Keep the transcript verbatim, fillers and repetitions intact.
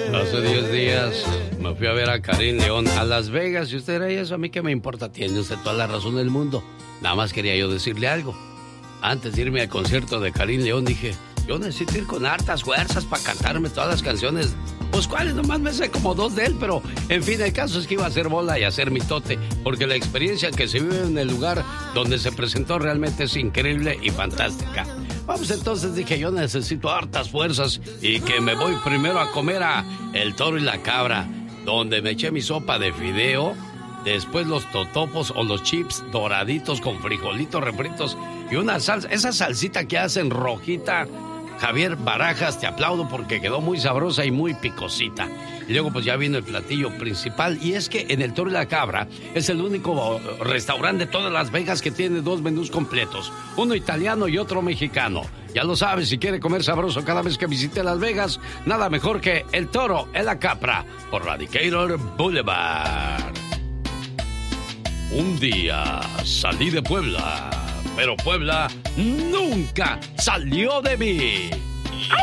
Hace diez días me fui a ver a Karim León a Las Vegas y usted era eso, a mí qué me importa, tiene usted toda la razón del mundo. Nada más quería yo decirle algo. Antes de irme al concierto de Karim León dije, yo necesito ir con hartas fuerzas para cantarme todas las canciones. Pues cuáles, nomás me sé como dos de él, pero en fin, el caso es que iba a hacer bola y a hacer mitote, porque la experiencia que se vive en el lugar donde se presentó realmente es increíble y fantástica. Vamos, entonces dije, yo necesito hartas fuerzas y que me voy primero a comer a El Toro y la Cabra, donde me eché mi sopa de fideo, después los totopos o los chips doraditos con frijolitos refritos y una salsa, esa salsita que hacen rojita. Javier Barajas, te aplaudo porque quedó muy sabrosa y muy picosita. Y luego pues ya vino el platillo principal, y es que en El Toro y la Cabra es el único restaurante de todas Las Vegas que tiene dos menús completos, uno italiano y otro mexicano. Ya lo sabes, si quiere comer sabroso cada vez que visite Las Vegas, nada mejor que El Toro y la Cabra por la Decatur Boulevard. Un día salí de Puebla, pero Puebla nunca salió de mí.